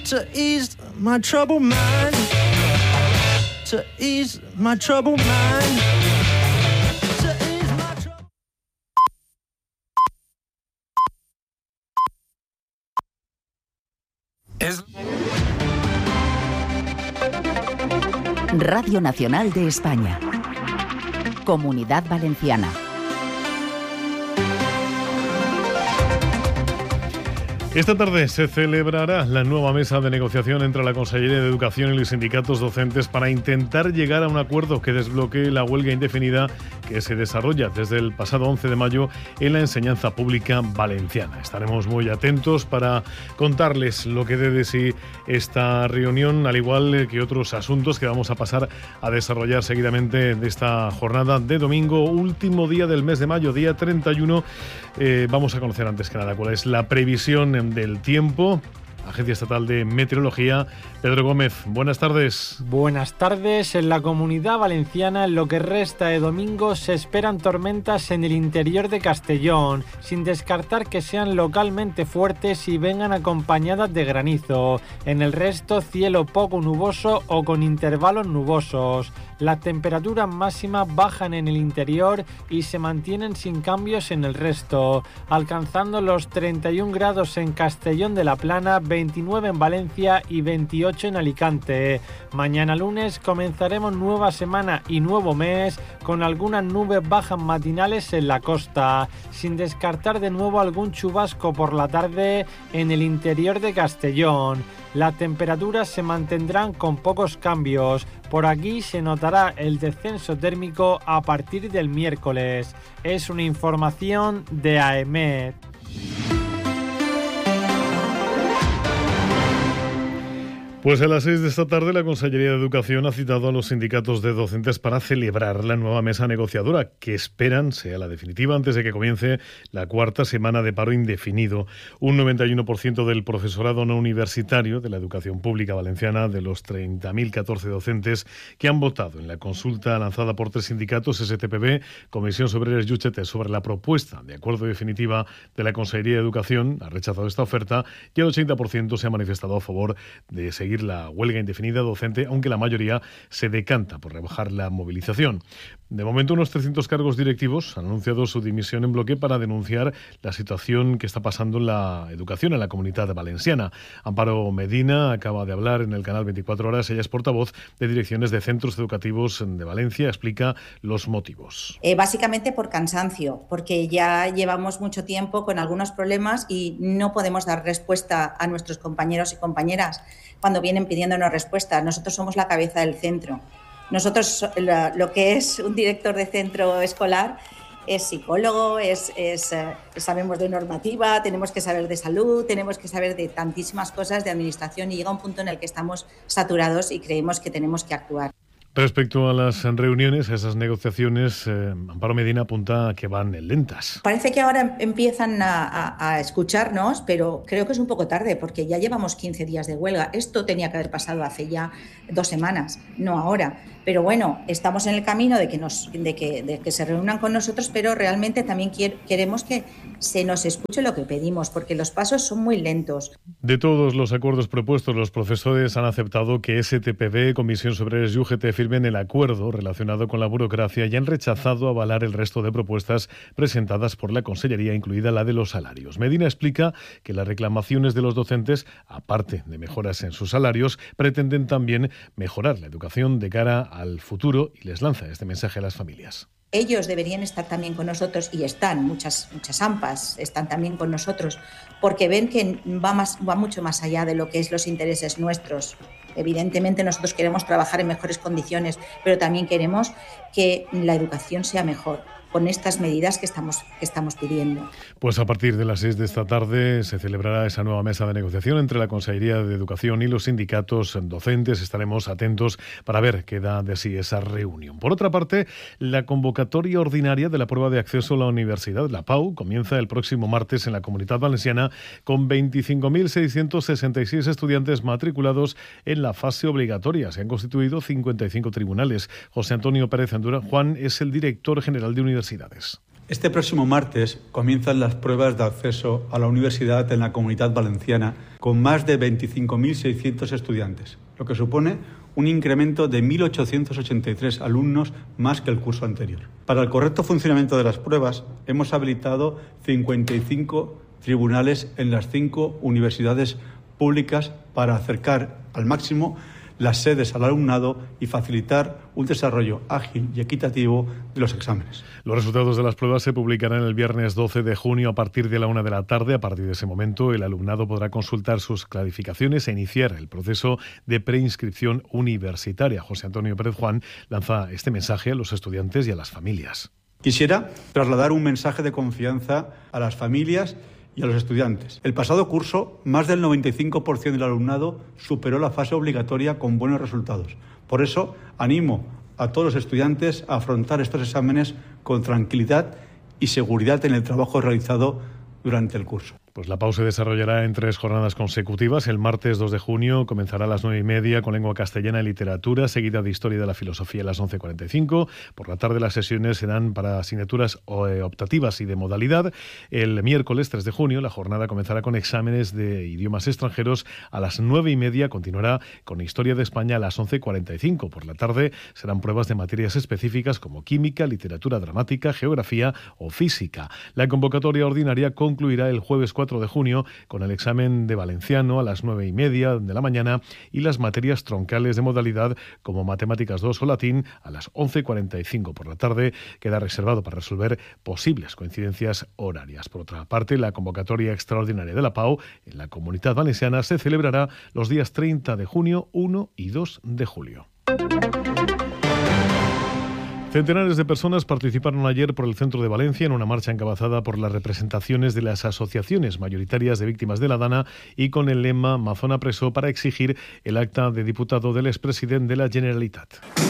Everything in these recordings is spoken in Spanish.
to ease my troubled mind, to ease my troubled mind, to ease my troubled... Radio Nacional de España. Comunidad Valenciana. Esta tarde se celebrará la nueva mesa de negociación entre la Consellería de Educación y los sindicatos docentes para intentar llegar a un acuerdo que desbloquee la huelga indefinida que se desarrolla desde el pasado 11 de mayo en la enseñanza pública valenciana. Estaremos muy atentos para contarles lo que dé de sí esta reunión, al igual que otros asuntos que vamos a pasar a desarrollar seguidamente de esta jornada de domingo, último día del mes de mayo, día 31. Vamos a conocer antes que nada cuál es la previsión del tiempo. Agencia Estatal de Meteorología. Pedro Gómez, buenas tardes. Buenas tardes. En la Comunidad Valenciana, en lo que resta de domingo, se esperan tormentas en el interior de Castellón, sin descartar que sean localmente fuertes y vengan acompañadas de granizo. En el resto, cielo poco nuboso o con intervalos nubosos. Las temperaturas máximas bajan en el interior y se mantienen sin cambios en el resto, alcanzando los 31 grados en Castellón de la Plana, 29 en Valencia y 28 en Alicante. Mañana lunes comenzaremos nueva semana y nuevo mes con algunas nubes bajas matinales en la costa, sin descartar de nuevo algún chubasco por la tarde en el interior de Castellón. Las temperaturas se mantendrán con pocos cambios. Por aquí se notará el descenso térmico a partir del miércoles. Es una información de AEMET. Pues a las 6 de esta tarde la Consellería de Educación ha citado a los sindicatos de docentes para celebrar la nueva mesa negociadora que esperan sea la definitiva antes de que comience la cuarta semana de paro indefinido. Un 91% del profesorado no universitario de la educación pública valenciana, de los 30.014 docentes que han votado en la consulta lanzada por 3 sindicatos, STPB, Comissions Obreres y UGT, sobre la propuesta de acuerdo definitiva de la Consellería de Educación, ha rechazado esta oferta y el 80% se ha manifestado a favor de seguir la huelga indefinida docente, aunque la mayoría se decanta por rebajar la movilización. De momento, unos 300 cargos directivos han anunciado su dimisión en bloque para denunciar la situación que está pasando en la educación en la Comunidad Valenciana. Amparo Medina acaba de hablar en el canal 24 Horas. Ella es portavoz de direcciones de centros educativos de Valencia. Explica los motivos. Básicamente por cansancio, porque ya llevamos mucho tiempo con algunos problemas y no podemos dar respuesta a nuestros compañeros y compañeras cuando vienen pidiéndonos respuesta. Nosotros somos la cabeza del centro. Nosotros, lo que es un director de centro escolar, es psicólogo, sabemos de normativa, tenemos que saber de salud, tenemos que saber de tantísimas cosas de administración, y llega un punto en el que estamos saturados y creemos que tenemos que actuar. Respecto a las reuniones, a esas negociaciones, Amparo Medina apunta a que van lentas. Parece que ahora empiezan a escucharnos, pero creo que es un poco tarde, porque ya llevamos 15 días de huelga. Esto tenía que haber pasado hace ya 2 semanas, no ahora. Pero bueno, estamos en el camino de que se reúnan con nosotros, pero realmente también queremos que se nos escuche lo que pedimos, porque los pasos son muy lentos. De todos los acuerdos propuestos, los profesores han aceptado que STPB, Comissions Obreres y UGT firmen el acuerdo relacionado con la burocracia y han rechazado avalar el resto de propuestas presentadas por la Consellería, incluida la de los salarios. Medina explica que las reclamaciones de los docentes, aparte de mejoras en sus salarios, pretenden también mejorar la educación de cara al futuro, y les lanza este mensaje a las familias. Ellos deberían estar también con nosotros, y están, muchas AMPAs están también con nosotros, porque ven que va mucho más allá de lo que es los intereses nuestros. Evidentemente nosotros queremos trabajar en mejores condiciones, pero también queremos que la educación sea mejor, con estas medidas que estamos pidiendo. Pues a partir de las 6 de esta tarde se celebrará esa nueva mesa de negociación entre la Consellería de Educación y los sindicatos docentes. Estaremos atentos para ver qué da de sí esa reunión. Por otra parte, la convocatoria ordinaria de la prueba de acceso a la universidad, la PAU, comienza el próximo martes en la Comunidad Valenciana con 25.666 estudiantes matriculados en la fase obligatoria. Se han constituido 55 tribunales. José Antonio Pérez Andura Juan es el director general de universidades. Este próximo martes comienzan las pruebas de acceso a la universidad en la Comunitat Valenciana con más de 25.600 estudiantes, lo que supone un incremento de 1.883 alumnos más que el curso anterior. Para el correcto funcionamiento de las pruebas, hemos habilitado 55 tribunales en las 5 universidades públicas para acercar al máximo las sedes al alumnado y facilitar un desarrollo ágil y equitativo de los exámenes. Los resultados de las pruebas se publicarán el viernes 12 de junio a partir de la 1 de la tarde. A partir de ese momento, el alumnado podrá consultar sus clarificaciones e iniciar el proceso de preinscripción universitaria. José Antonio Pérez Juan lanza este mensaje a los estudiantes y a las familias. Quisiera trasladar un mensaje de confianza a las familias y a los estudiantes. El pasado curso, más del 95% del alumnado superó la fase obligatoria con buenos resultados. Por eso, animo a todos los estudiantes a afrontar estos exámenes con tranquilidad y seguridad en el trabajo realizado durante el curso. Pues la PAU se desarrollará en 3 jornadas consecutivas. El martes 2 de junio comenzará a las 9:30 con lengua castellana y literatura, seguida de historia de la filosofía a las 11:45. Por la tarde las sesiones serán para asignaturas optativas y de modalidad. El miércoles 3 de junio la jornada comenzará con exámenes de idiomas extranjeros a las 9:30. Continuará con historia de España a las 11:45. Por la tarde serán pruebas de materias específicas como química, literatura dramática, geografía o física. La convocatoria ordinaria concluirá el jueves 4 de junio con el examen de valenciano a las 9:30 de la mañana y las materias troncales de modalidad como matemáticas 2 o latín a las 11:45 por la tarde. Queda reservado para resolver posibles coincidencias horarias. Por otra parte, la convocatoria extraordinaria de la PAU en la Comunitat Valenciana se celebrará los días 30 de junio, 1 y 2 de julio. Centenares de personas participaron ayer por el centro de Valencia en una marcha encabezada por las representaciones de las asociaciones mayoritarias de víctimas de la Dana y con el lema Mazona preso para exigir el acta de diputado del expresidente de la Generalitat.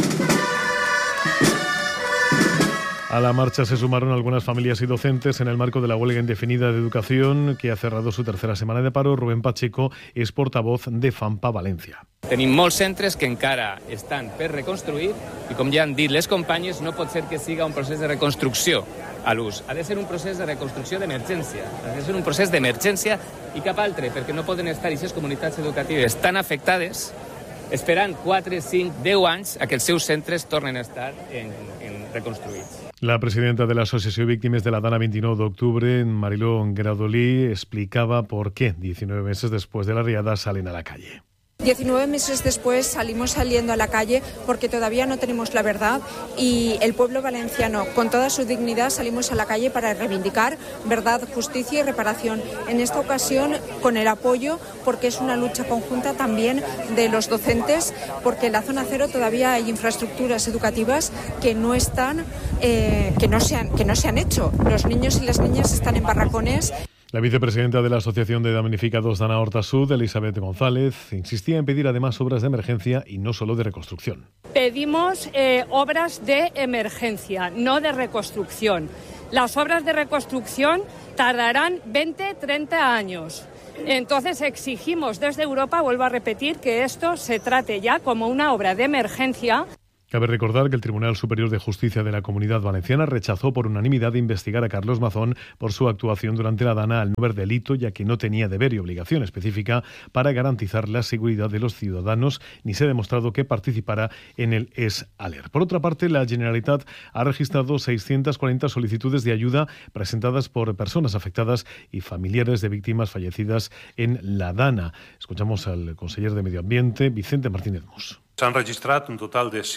A la marcha se sumaron algunas familias y docentes en el marco de la huelga indefinida de educación que ha cerrado su tercera semana de paro. Rubén Pacheco és portavoz de FAMPA València. Tenim molts centres que encara estan per reconstruir i, com ja han dit les companyes, no pot ser que siga un procés de reconstrucció a l'ús. Ha de ser un procés de reconstrucció d'emergència. Ha de ser un procés d'emergència i cap altre, perquè no poden estar aquestes comunitats educatives tan afectades esperant 4, 5, 10 anys a que els seus centres tornen a estar reconstruïts. La presidenta de la Asociación Víctimas de la Dana 29 de octubre, Mariló Gradolí, explicaba por qué 19 meses después de la riada salen a la calle. 19 meses después salimos saliendo a la calle porque todavía no tenemos la verdad y el pueblo valenciano, con toda su dignidad, salimos a la calle para reivindicar verdad, justicia y reparación. En esta ocasión, con el apoyo, porque es una lucha conjunta también de los docentes, porque en la zona cero todavía hay infraestructuras educativas que no están, que no se han hecho. Los niños y las niñas están en barracones. La vicepresidenta de la Asociación de Damnificados Dana Horta Sud, Elizabeth González, insistía en pedir además obras de emergencia y no solo de reconstrucción. Pedimos obras de emergencia, no de reconstrucción. Las obras de reconstrucción tardarán 20, 30 años. Entonces exigimos desde Europa, vuelvo a repetir, que esto se trate ya como una obra de emergencia. Cabe recordar que el Tribunal Superior de Justicia de la Comunidad Valenciana rechazó por unanimidad investigar a Carlos Mazón por su actuación durante la Dana al no haber delito, ya que no tenía deber y obligación específica para garantizar la seguridad de los ciudadanos, ni se ha demostrado que participara en el Es-Aler. Por otra parte, la Generalitat ha registrado 640 solicitudes de ayuda presentadas por personas afectadas y familiares de víctimas fallecidas en la Dana. Escuchamos al conseller de Medio Ambiente, Vicente Martínez Mus. S'han registrat un total de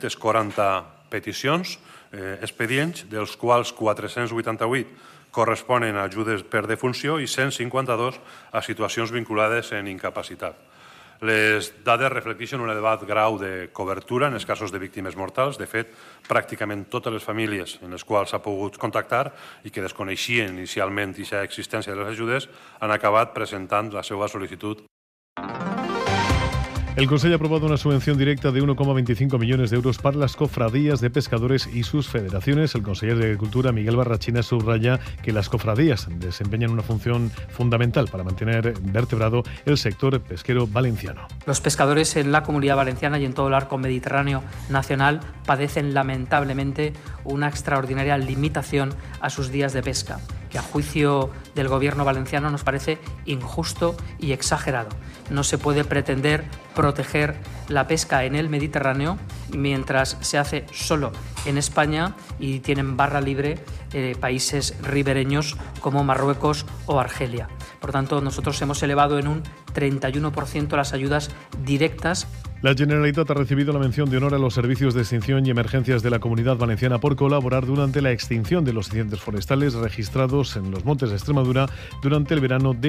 640 peticions, expedients, dels quals 488 corresponen a ajudes per defunció i 152 a situacions vinculades en incapacitat. Les dades reflecteixen un elevat grau de cobertura en els casos de víctimes mortals. De fet, pràcticament totes les famílies en les quals s'ha pogut contactar i que desconeixien inicialment aquesta existència de les ajudes han acabat presentant la seva sol·licitud. El Consejo ha aprobado una subvención directa de 1,25 millones de euros para las cofradías de pescadores y sus federaciones. El consejero de Agricultura, Miguel Barrachina, subraya que las cofradías desempeñan una función fundamental para mantener vertebrado el sector pesquero valenciano. Los pescadores en la Comunidad Valenciana y en todo el arco mediterráneo nacional padecen lamentablemente una extraordinaria limitación a sus días de pesca, que a juicio del Gobierno valenciano nos parece injusto y exagerado. No se puede pretender proteger la pesca en el Mediterráneo mientras se hace solo en España y tienen barra libre países ribereños como Marruecos o Argelia. Por tanto, nosotros hemos elevado en un 31% las ayudas directas. La Generalitat ha recibido la mención de honor a los servicios de extinción y emergencias de la Comunidad Valenciana por colaborar durante la extinción de los incendios forestales registrados en los montes de Extremadura durante el verano de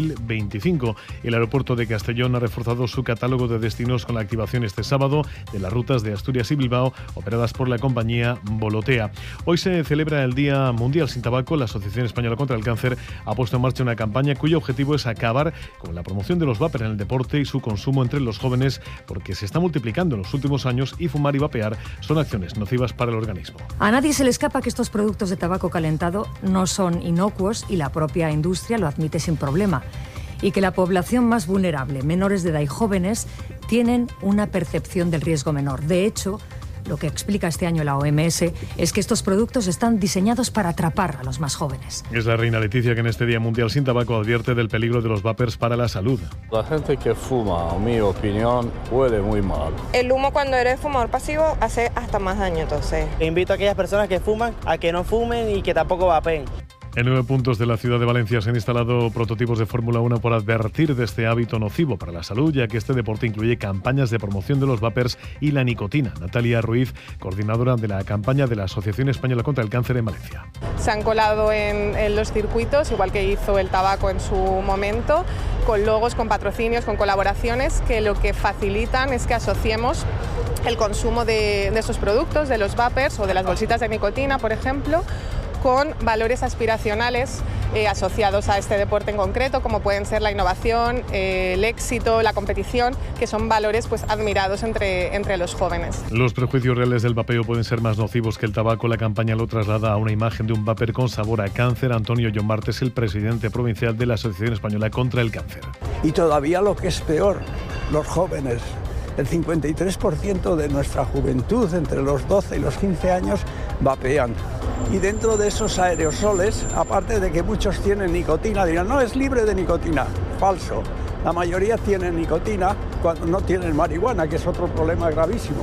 2025. El aeropuerto de Castellón ha reforzado su catálogo de destinos con la activación este sábado de las rutas de Asturias y Bilbao operadas por la compañía Volotea. Hoy se celebra el Día Mundial sin Tabaco. La Asociación Española contra el Cáncer ha puesto en marcha una campaña cuyo objetivo es acabar con la promoción de los vapers en el deporte y su consumo entre los jóvenes, porque se está multiplicando en los últimos años y fumar y vapear son acciones nocivas para el organismo. A nadie se le escapa que estos productos de tabaco calentado no son inocuos y la propia industria lo admite sin problema. Y que la población más vulnerable, menores de edad y jóvenes, tienen una percepción del riesgo menor. De hecho, lo que explica este año la OMS es que estos productos están diseñados para atrapar a los más jóvenes. Es la reina Leticia que en este Día Mundial sin Tabaco advierte del peligro de los vapers para la salud. La gente que fuma, en mi opinión, huele muy mal. El humo cuando eres fumador pasivo hace hasta más daño, entonces. Invito a aquellas personas que fuman a que no fumen y que tampoco vapeen. En 9 puntos de la ciudad de Valencia se han instalado prototipos de Fórmula 1 por advertir de este hábito nocivo para la salud, ya que este deporte incluye campañas de promoción de los vapers y la nicotina. Natalia Ruiz, coordinadora de la campaña de la Asociación Española contra el Cáncer en Valencia. Se han colado en los circuitos, igual que hizo el tabaco en su momento, con logos, con patrocinios, con colaboraciones, que lo que facilitan es que asociemos el consumo de esos productos, de los vapers o de las bolsitas de nicotina, por ejemplo, con valores aspiracionales asociados a este deporte en concreto, como pueden ser la innovación, el éxito, la competición, que son valores pues admirados entre los jóvenes. Los prejuicios reales del vapeo pueden ser más nocivos que el tabaco. La campaña lo traslada a una imagen de un vapor con sabor a cáncer. Antonio Llombart es el presidente provincial de la Asociación Española contra el Cáncer. Y todavía lo que es peor, los jóvenes. El 53% de nuestra juventud, entre los 12 y los 15 años, vapean. Y dentro de esos aerosoles, aparte de que muchos tienen nicotina, dirán, no, es libre de nicotina. Falso. La mayoría tienen nicotina cuando no tienen marihuana, que es otro problema gravísimo.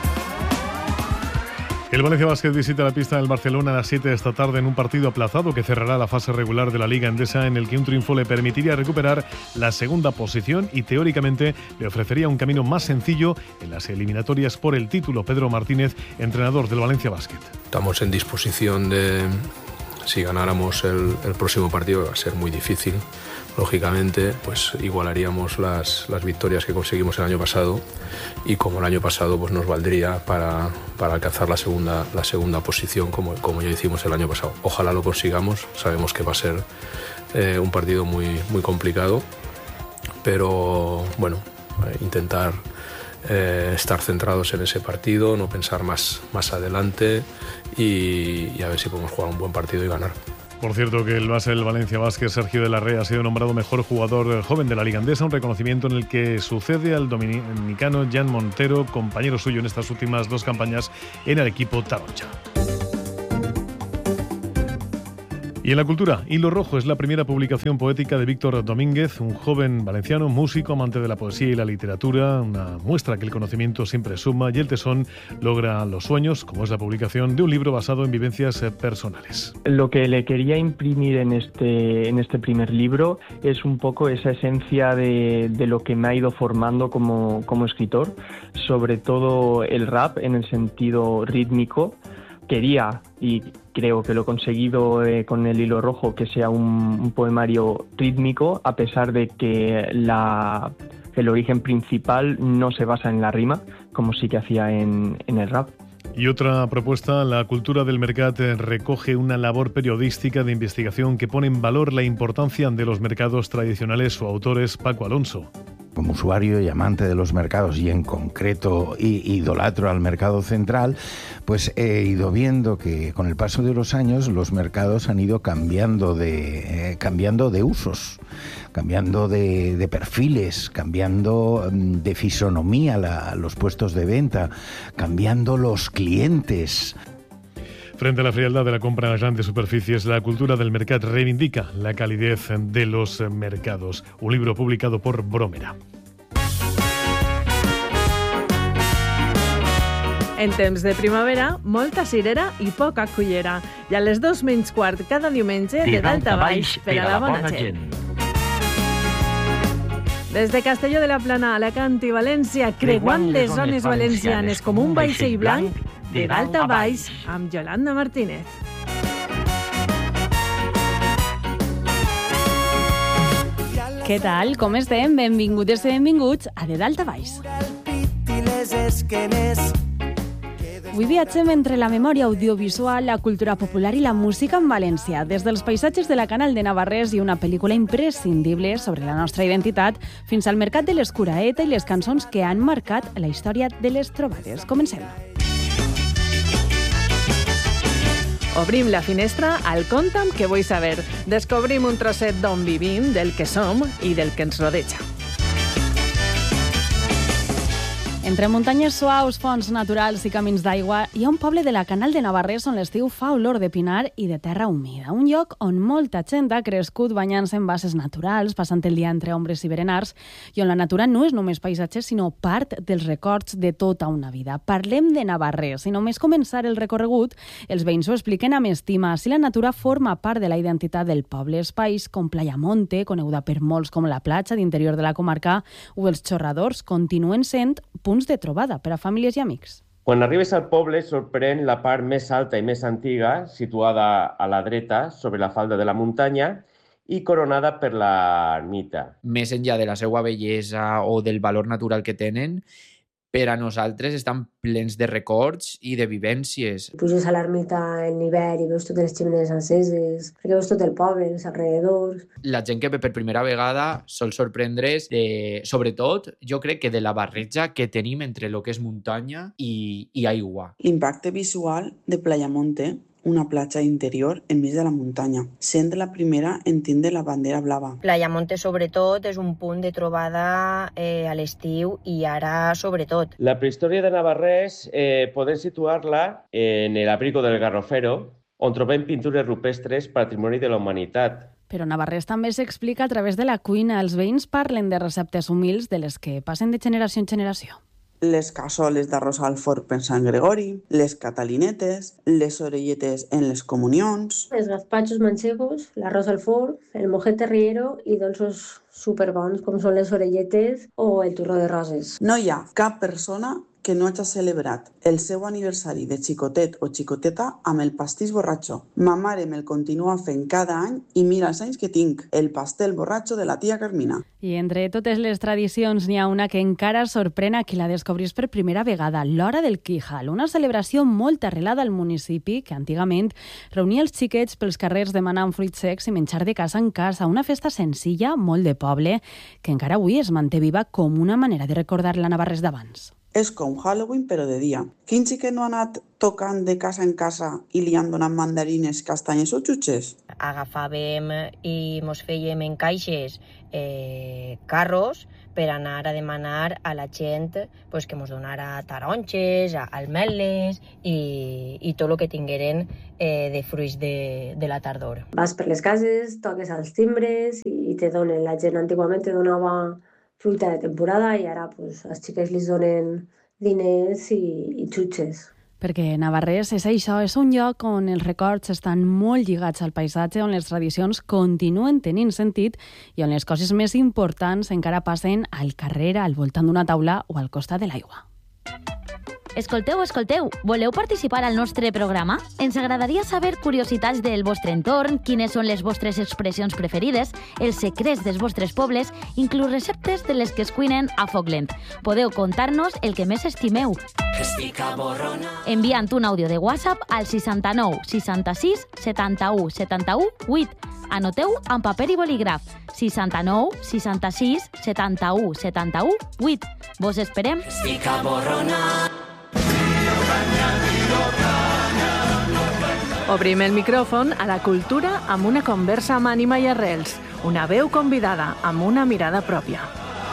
El Valencia Basket visita la pista del Barcelona a las 7 de esta tarde en un partido aplazado que cerrará la fase regular de la Liga Endesa, en el que un triunfo le permitiría recuperar la segunda posición y teóricamente le ofrecería un camino más sencillo en las eliminatorias por el título. Pedro Martínez, entrenador del Valencia Basket. Estamos en disposición de, si ganáramos el próximo partido, que va a ser muy difícil, lógicamente, pues igualaríamos las victorias que conseguimos el año pasado, y como el año pasado pues nos valdría para alcanzar la segunda posición como ya hicimos el año pasado. Ojalá lo consigamos. Sabemos que va a ser un partido muy, muy complicado, pero bueno, intentar estar centrados en ese partido, no pensar más adelante y a ver si podemos jugar un buen partido y ganar. Por cierto, que el base del Valencia Basket, Sergio de la Rea, ha sido nombrado mejor jugador joven de la Liga Endesa, un reconocimiento en el que sucede al dominicano Jan Montero, compañero suyo en estas últimas 2 campañas en el equipo Taroncha. Y en la cultura, Hilo Rojo es la primera publicación poética de Víctor Domínguez, un joven valenciano, músico, amante de la poesía y la literatura, una muestra que el conocimiento siempre suma y el tesón logra los sueños, como es la publicación de un libro basado en vivencias personales. Lo que le quería imprimir en este primer libro es un poco esa esencia de lo que me ha ido formando como escritor, sobre todo el rap en el sentido rítmico. Quería, y creo que lo he conseguido con el Hilo Rojo, que sea un poemario rítmico, a pesar de que el origen principal no se basa en la rima, como sí que hacía en el rap. Y otra propuesta, La cultura del mercat, recoge una labor periodística de investigación que pone en valor la importancia de los mercados tradicionales. Su autor es Paco Alonso. como usuario y amante de los mercados, y en concreto idolatro al mercado central, pues he ido viendo que con el paso de los años los mercados han ido cambiando de usos, cambiando de perfiles, cambiando de fisonomía los puestos de venta, cambiando los clientes. Frente a la frialdad de la compra en grandes superficies, la cultura del mercat reivindica la calidez de los mercados. Un libro publicado por Bromera. En temps de primavera, molta cirera i poca cullera. I a les 2:15 cada diumenge, de dalt a baix, per a la bona gent. Des de Castelló de la Plana, Alacant i València, creuant les zones valencianes com un vaixell blanc, de dalt a baix, amb Yolanda Martínez. Què tal? Com estem? Benvingudes i benvinguts a De Dalt a Baix. Avui viatgem entre la memòria audiovisual, la cultura popular i la música en valencià, des dels paisatges de la Canal de Navarrés i una pel·lícula imprescindible sobre la nostra identitat, fins al mercat de l'escuraeta i les cançons que han marcat la història de les trobades. Comencem. Obrim la finestra al Conta'm que vull saber. Descobrim un trosset d'on vivim, del que som i del que ens rodeja. Entre muntanyes suaus, fonts naturals i camins d'aigua, hi ha un poble de la Canal de Navarrés on l'estiu fa olor de pinar i de terra humida. Un lloc on molta gent ha crescut banyant-se en basses naturals, passant el dia entre ombres i berenars, i on la natura no és només paisatge, sinó part dels records de tota una vida. Parlem de Navarrés, i només començar el recorregut, els veïns ho expliquen amb estima. Si la natura forma part de la identitat del poble, espais com Playa Monte, coneguda per molts com la platja d'interior de la comarca, o els xorradors, continuen sent punts de trobada per a famílies i amics. Quan arribes al poble sorprèn la part més alta i més antiga, situada a la dreta sobre la falda de la muntanya i coronada per l'ermita. Més enllà de la seva bellesa o del valor natural que tenen, per a nosaltres estan plens de records i de vivències. Puges a l'ermita en hivern i veus totes les xemeneies enceses, perquè veus tot el poble, els alrededors. La gent que ve per primera vegada sol sorprendre's sobretot, jo crec que de la barreja que tenim entre el que és muntanya i aigua. L'impacte visual de Playa Monte, una platja interior enmig de la muntanya, sent la primera en tindre la bandera blava. Playa Monte, sobretot, és un punt de trobada a l'estiu i ara, sobretot. La prehistòria de Navarrés podem situar-la en el Abrigo del Garrofero, on trobem pintures rupestres patrimoni de la humanitat. Però Navarrés també s'explica a través de la cuina. Els veïns parlen de receptes humils de les que passen de generació en generació. Les cassoles d'arròs al forn per Sant Gregori, les catalinetes, les orelletes en les comunions, els gazpachos manchegos, l'arròs al forn, el mojete riero i dolços superbons com són les orelletes o el turró de roses. No hi ha cap persona que no hagi celebrat el seu aniversari de xicotet o xicoteta amb el pastís borratxo. Ma mare me'l continua fent cada any i mira els anys que tinc, el pastel borratxo de la tia Carmina. I entre totes les tradicions n'hi ha una que encara sorprèn a qui la descobrís per primera vegada, l'Hora del Quijal, una celebració molt arrelada al municipi que antigament reunia els xiquets pels carrers demanant fruits secs i menjar de casa en casa, una festa senzilla, molt de poble, que encara avui es manté viva com una manera de recordar la Navarrés d'abans. És com Halloween, però de dia. Quin xiquet no ha anat tocant de casa en casa i li han donat mandarines, castanyes o xutxes? Agafàvem i mos fèiem en caixes carros per anar a demanar a la gent que mos donara taronges, almeles i tot el que tingueren de fruits de la tardor. Vas per les cases, toques als timbres i te donen. La gent antigament te donava fruita de temporada i ara als xiquets li donen diners i xutxes. Perquè Navarrés és això, és un lloc on els records estan molt lligats al paisatge, on les tradicions continuen tenint sentit i on les coses més importants encara passen al carrer, al voltant d'una taula o al costat de l'aigua. Escolteu, voleu participar al nostre programa? Ens agradaria saber curiositats del vostre entorn, quines són les vostres expressions preferides, els secrets dels vostres pobles, inclús receptes de les que es cuinen a foc lent. Podeu contar-nos el que més estimeu. Enviant un àudio de WhatsApp al 69 66 71 71 8. Anoteu amb paper i bolígraf. 69 66 71 71 8. Vos esperem. Obrim el micròfon a la cultura amb una conversa amb ànima i arrels. Una veu convidada amb una mirada pròpia.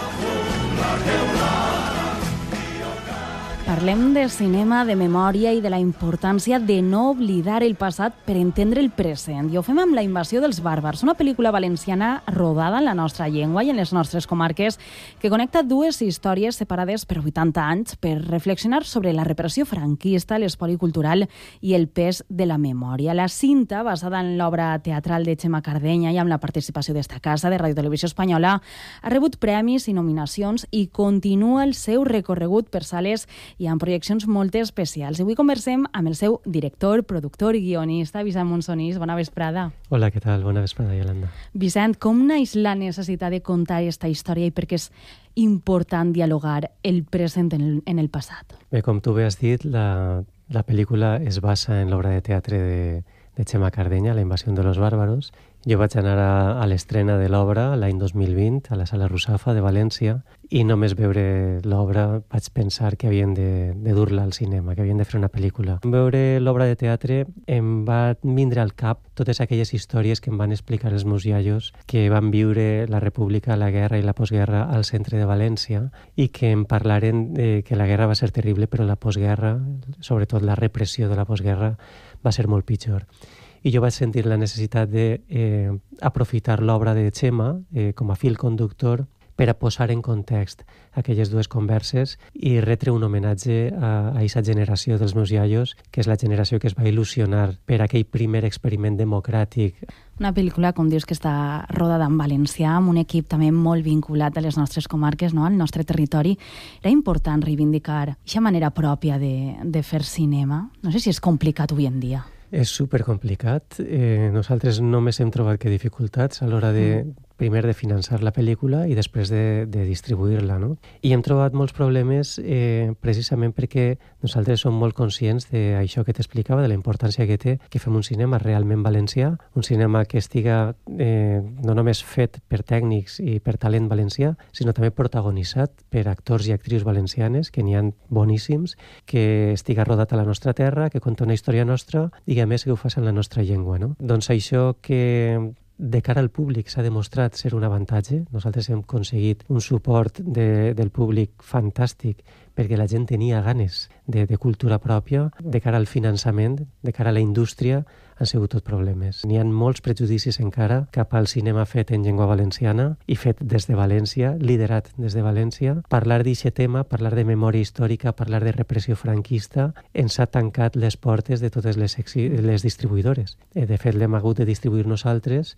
Parlem de cinema, de memòria i de la importància de no oblidar el passat per entendre el present. I ho fem amb La invasió dels bàrbars, una pel·lícula valenciana rodada en la nostra llengua i en les nostres comarques que connecta dues històries separades per 80 anys per reflexionar sobre la repressió franquista, l'espoli cultural i el pes de la memòria. La cinta, basada en l'obra teatral de Txema Cardenya i amb la participació d'esta casa de Ràdio Televisió Espanyola, ha rebut premis i nominacions i continua el seu recorregut per sales i amb projeccions molt especials. Avui conversem amb el seu director, productor i guionista, Vicent Monsonís. Bona vesprada. Hola, què tal? Bona vesprada, Yolanda. Vicent, com naix la necessitat de contar aquesta història i per què és important dialogar el present en el passat? Bé, com tu bé has dit, la pel·lícula es basa en l'obra de teatre de Txema Cardenya, La invasió de los bárbaros. Jo vaig anar a l'estrena de l'obra l'any 2020 a la Sala Russafa de València i només veure l'obra vaig pensar que havien de dur-la al cinema, que havien de fer una pel·lícula. En veure l'obra de teatre em va vindre al cap totes aquelles històries que em van explicar els meus iaios que van viure la República, la guerra i la postguerra al centre de València i que em parlaren que la guerra va ser terrible però la postguerra, sobretot la repressió de la postguerra, va ser molt pitjor. I jo vaig sentir la necessitat d'aprofitar l'obra de Txema com a fil conductor per a posar en context aquelles dues converses i retre un homenatge a aquesta generació dels meus iaios, que és la generació que es va il·lusionar per aquell primer experiment democràtic. Una pel·lícula, com dius, que està rodada en valencià, amb un equip també molt vinculat a les nostres comarques, no? Al nostre territori. Era important reivindicar aquesta manera pròpia de fer cinema. No sé si és complicat avui en dia. És supercomplicat. Nosaltres només hem trobat que dificultats a l'hora de, primer, de finançar la pel·lícula i després de distribuir-la, no? I hem trobat molts problemes precisament perquè nosaltres som molt conscients d'això que t'explicava, de la importància que té que fem un cinema realment valencià, un cinema que estiga no només fet per tècnics i per talent valencià, sinó també protagonitzat per actors i actrius valencianes, que n'hi ha boníssims, que estiga rodat a la nostra terra, que conta una història nostra i a més que ho fas en la nostra llengua, no? Doncs això que de cara al públic s'ha demostrat ser un avantatge. Nosaltres hem aconseguit un suport del públic fantàstic perquè la gent tenia ganes de cultura pròpia. De cara al finançament, de cara a la indústria, han sigut tot problemes. N'hi ha molts prejudicis encara cap al cinema fet en llengua valenciana i fet des de València, liderat des de València. Parlar d'aquest tema, parlar de memòria històrica, parlar de repressió franquista, ens ha tancat les portes de totes les distribuïdores. De fet, l'hem hagut de distribuir nosaltres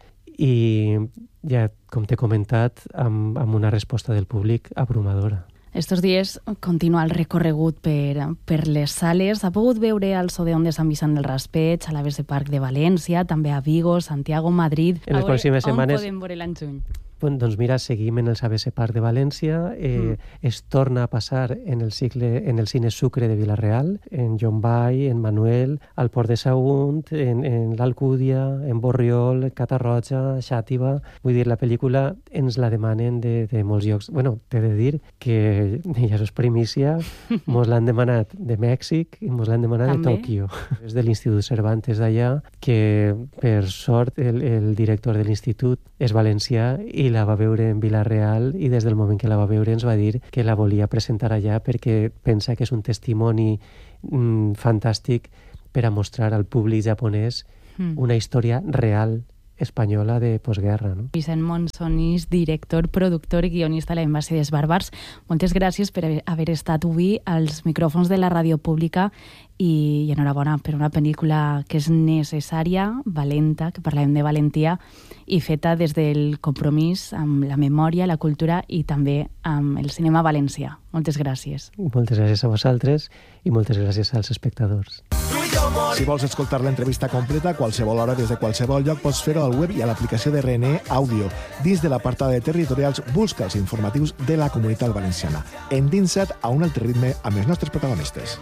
i ja, com t'he comentat, amb una resposta del públic abrumadora. Estos dies continua el recorregut per les sales. Ha pogut veure al Sodeón de Sant Vicent del Raspeig, a l'ABC Park de València, també a Vigo, Santiago, Madrid. En les pròximes setmanes... On podem veure l'any juny? Doncs mira, seguim en el ABC Park de València, es torna a passar en el Cine Sucre de Vila-real, en Llombai, en Manuel, al Port de Sagunt, en l'Alcúdia, en Borriol, Catarroja, Xàtiva. Vull dir, la pel·lícula ens la demanen de molts llocs. Bueno, t'he de dir que, ja és primícia, mos l'han demanat de Mèxic i mos l'han demanat de Tòquio. És de l'Institut Cervantes d'allà, que per sort el director de l'institut és valencià i la va veure en Vila-real i des del moment que la va veure ens va dir que la volia presentar allà perquè pensa que és un testimoni fantàstic per a mostrar al públic japonès una història real espanyola de postguerra. No? Vicent Monsonís, director, productor i guionista de La Invasió dels Bàrbars, moltes gràcies per haver estat avui als micròfons de la ràdio pública i enhorabona per una pel·lícula que és necessària, valenta, que parlem de valentia, i feta des del compromís amb la memòria, la cultura i també amb el cinema valencià. Moltes gràcies. Moltes gràcies a vosaltres i moltes gràcies als espectadors. Si vols escoltar l'entrevista completa a qualsevol hora des de qualsevol lloc, pots fer-ho al web i a l'aplicació de RNE Àudio. Dins de l'apartat de territorials, busca els informatius de la Comunitat Valenciana. Endinsa't a un altre ritme amb els nostres protagonistes.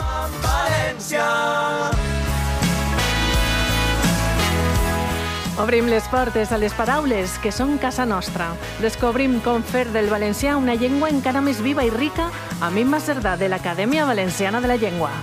Obrim les portes a les paraules que són casa nostra. Descobrim com fer del valencià una llengua encara més viva i rica amb Imma Cerdà de l'Acadèmia Valenciana de la Llengua.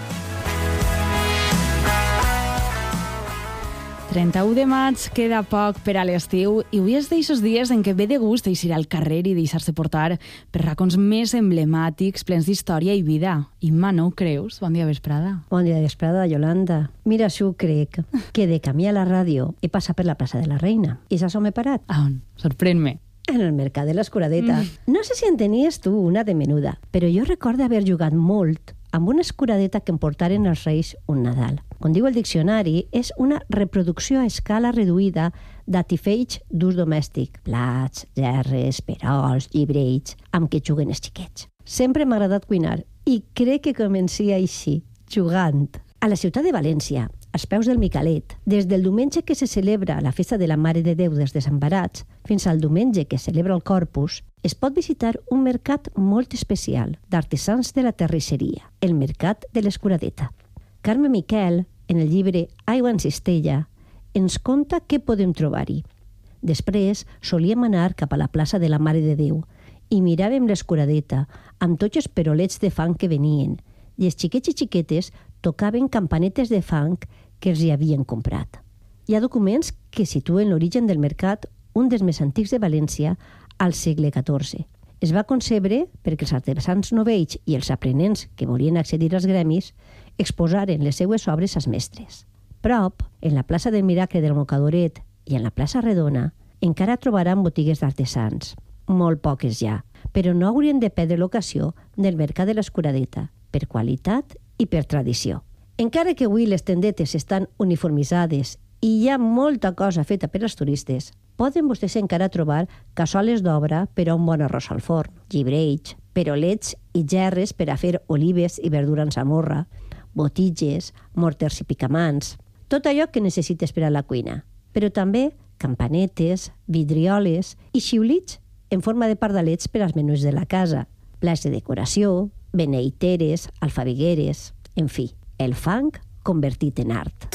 31 de maig, queda poc per a l'estiu i avui és d'aixòs dies en què ve de gust eixir al carrer i deixar-se portar per racons més emblemàtics, plens d'història i vida. Imma, no ho creus? Bon dia, vesprada. Bon dia, vesprada, Yolanda. Mira, si ho crec, que de camí a la ràdio he passat per la plaça de la Reina. I saps on m'he parat? A on? Sorprèn-me. En el mercat de l'Escuradeta. No sé si en tenies tu una de menuda, però jo recordo haver jugat molt amb una escuradeta que em portaren els Reis un Nadal. Com diu el diccionari, és una reproducció a escala reduïda d'artifeix d'ús domèstic. Plats, gerres, perols, llibreig, amb què juguen els xiquets. Sempre m'ha agradat cuinar i crec que comencia així, jugant. A la ciutat de València, als peus del Micalet, des del diumenge que se celebra la festa de la Mare de Déu dels Desemparats fins al diumenge que celebra el Corpus, es pot visitar un mercat molt especial d'artesans de la terrisseria, el Mercat de l'Escuradeta. Carme Miquel, en el llibre Aigua en cistella, ens conta què podem trobar-hi. Després solíem anar cap a la plaça de la Mare de Déu i miràvem l'escuradeta amb tots els perolets de fang que venien i els xiquets i xiquetes tocaven campanetes de fang que els hi havien comprat. Hi ha documents que situen l'origen del mercat, un dels més antics de València, al segle XIV. Es va concebre perquè els artesans novells i els aprenents que volien accedir als gremis exposaren les seues obres als mestres. Prop, en la plaça del Miracle del Mocadoret i en la plaça Redona, encara trobaran botigues d'artesans. Molt poques ja, però no haurien de perdre l'ocasió del mercat de l'Escuradeta, per qualitat i per tradició. Encara que avui les tendetes estan uniformitzades i hi ha molta cosa feta per als turistes, poden vostès encara trobar cassoles d'obra per a un bon arròs al forn, llibreig, perolets i gerres per a fer olives i verdura en samorra, botigues, morters i picamans, tot allò que necessites per a la cuina, però també campanetes, vidrioles i xiulits en forma de pardalets per als menús de la casa, plats de decoració, beneiteres, alfabigueres, en fi, el fang convertit en art.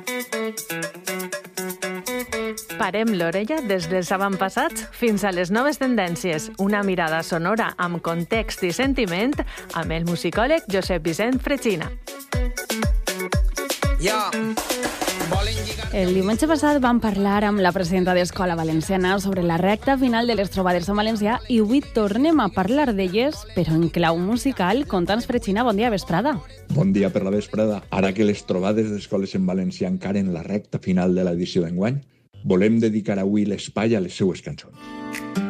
Parem l'orella des dels avantpassats fins a les noves tendències. Una mirada sonora amb context i sentiment amb el musicòleg Josep Vicent Fretxina. El diumenge passat vam parlar amb la presidenta d'Escola Valenciana sobre la recta final de les trobades en valencià i avui tornem a parlar d'elles, però en clau musical. Conta'ns, Fretxina, bon dia, vesprada. Bon dia per la vesprada. Ara que les trobades d'escoles en valencià encara en la recta final de l'edició d'enguany, volem dedicar avui l'espai a les seues cançons.